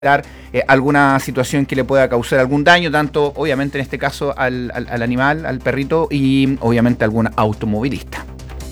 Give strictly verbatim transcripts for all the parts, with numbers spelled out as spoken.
Eh, alguna situación que le pueda causar algún daño, tanto obviamente en este caso al, al, al animal, al perrito y obviamente a algún automovilista.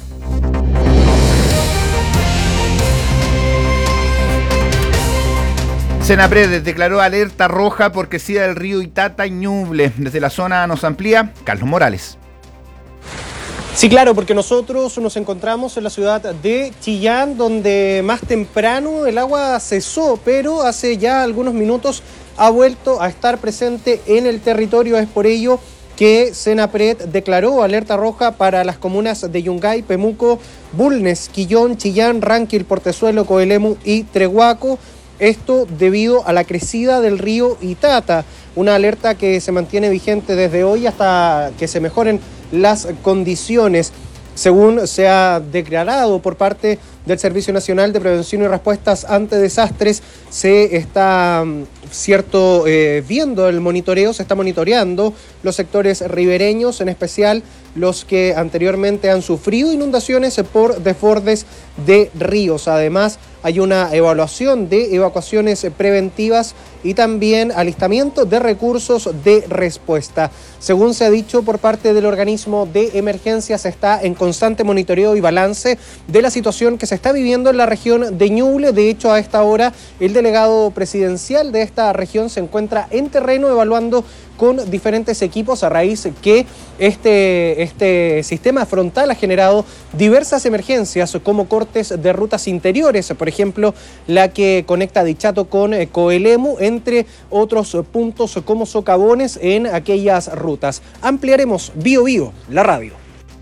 Senapred declaró alerta roja por crecida del río Itata y Ñuble. Desde la zona nos amplía Carlos Morales. Sí, claro, porque nosotros nos encontramos en la ciudad de Chillán, donde más temprano el agua cesó, pero hace ya algunos minutos ha vuelto a estar presente en el territorio. Es por ello que Senapred declaró alerta roja para las comunas de Yungay, Pemuco, Bulnes, Quillón, Chillán, Ranquil, Portezuelo, Coelemu y Trehuaco. Esto debido a la crecida del río Itata, una alerta que se mantiene vigente desde hoy hasta que se mejoren las condiciones. Según se ha declarado por parte del Servicio Nacional de Prevención y Respuestas ante Desastres, se está cierto eh, viendo el monitoreo, se está monitoreando los sectores ribereños, en especial los que anteriormente han sufrido inundaciones por desbordes de ríos. Además, hay una evaluación de evacuaciones preventivas y también alistamiento de recursos de respuesta. Según se ha dicho por parte del organismo de emergencias, está en constante monitoreo y balance de la situación que se está viviendo en la región de Ñuble. De hecho, a esta hora, el delegado presidencial de esta región se encuentra en terreno evaluando con diferentes equipos a raíz que este, este sistema frontal ha generado diversas emergencias como cortes de rutas interiores, por ejemplo, la que conecta Dichato con Coelemu, entre otros puntos como socavones en aquellas rutas. Ampliaremos Bio Bio, la radio.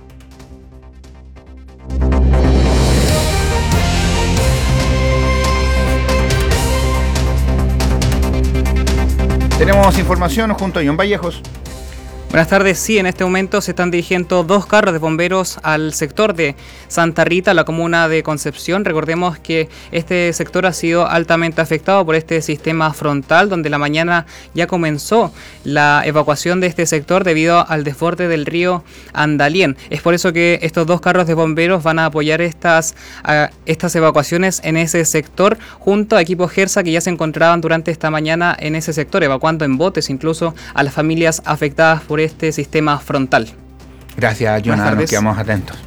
Tenemos información junto a John Vallejos. Buenas tardes. Sí, en este momento se están dirigiendo dos carros de bomberos al sector de Santa Rita, la comuna de Concepción. Recordemos que este sector ha sido altamente afectado por este sistema frontal, donde la mañana ya comenzó la evacuación de este sector debido al desborde del río Andalién. Es por eso que estos dos carros de bomberos van a apoyar estas, uh, estas evacuaciones en ese sector, junto a equipos Gersa que ya se encontraban durante esta mañana en ese sector, evacuando en botes incluso a las familias afectadas por este sistema frontal. Gracias, Jonathan, nos quedamos atentos.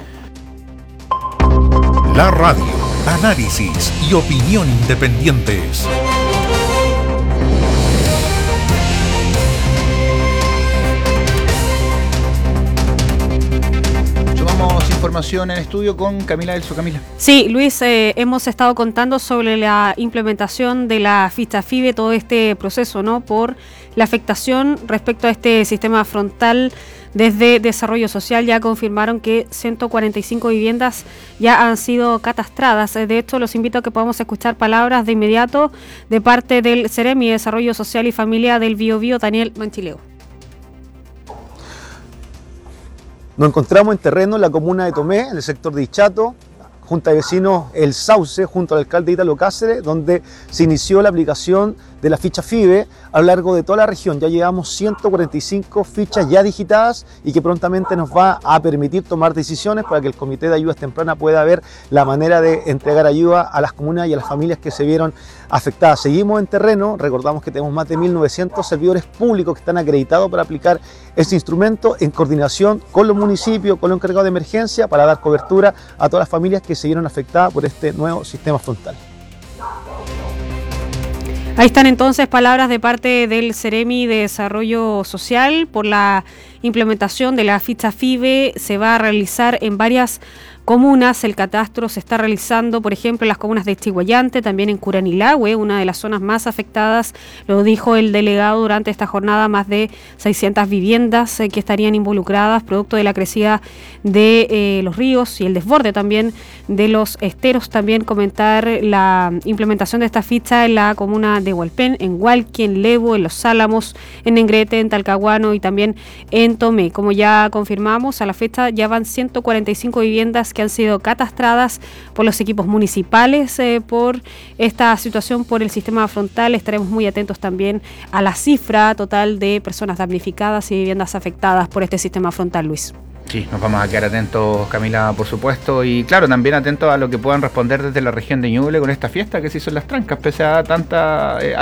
La radio, análisis y opinión independientes. Sumamos información en estudio con Camila Elso. Camila. Sí, Luis, eh, hemos estado contando sobre la implementación de la ficha FIBE, todo este proceso, ¿no? Por la afectación respecto a este sistema frontal. Desde Desarrollo Social ya confirmaron que ciento cuarenta y cinco viviendas ya han sido catastradas. De hecho, los invito a que podamos escuchar palabras de inmediato de parte del Ceremi de Desarrollo Social y Familia del Biobío, Daniel Manchileo. Nos encontramos en terreno en la comuna de Tomé, en el sector de Dichato, Junta de Vecinos El Sauce, junto al alcalde Ítalo Cáceres, donde se inició la aplicación de la ficha FIBE a lo largo de toda la región. Ya llevamos ciento cuarenta y cinco fichas ya digitadas y que prontamente nos va a permitir tomar decisiones para que el Comité de Ayudas Tempranas pueda ver la manera de entregar ayuda a las comunas y a las familias que se vieron afectadas. Seguimos en terreno, recordamos que tenemos más de mil novecientos servidores públicos que están acreditados para aplicar este instrumento en coordinación con los municipios, con los encargados de emergencia, para dar cobertura a todas las familias que se vieron afectadas por este nuevo sistema frontal. Ahí están entonces palabras de parte del Ceremi de Desarrollo Social por la implementación de la ficha FIBE. Se va a realizar en varias comunas. El catastro se está realizando, por ejemplo, en las comunas de Chiguayante, también en Curanilahue, una de las zonas más afectadas. Lo dijo el delegado durante esta jornada, más de seiscientas viviendas eh, que estarían involucradas, producto de la crecida de eh, los ríos y el desborde también de los esteros. También comentar la implementación de esta ficha en la comuna de Hualpén, en Hualqui, en Levo, en Los Álamos, en Negrete, en Talcahuano y también en Tomé. Como ya confirmamos, a la fecha ya van ciento cuarenta y cinco viviendas que han sido catastradas por los equipos municipales eh, por esta situación, por el sistema frontal. Estaremos muy atentos también a la cifra total de personas damnificadas y viviendas afectadas por este sistema frontal, Luis. Sí, nos vamos a quedar atentos, Camila, por supuesto, y claro, también atentos a lo que puedan responder desde la región de Ñuble con esta fiesta que se hizo en Las Trancas, pese a tanta eh,